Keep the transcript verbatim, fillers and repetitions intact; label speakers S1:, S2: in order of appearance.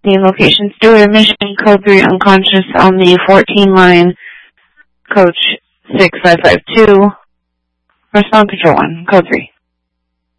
S1: location, Stewart admission, code three, unconscious on the fourteen line, coach six five five two. Respond control one, code three.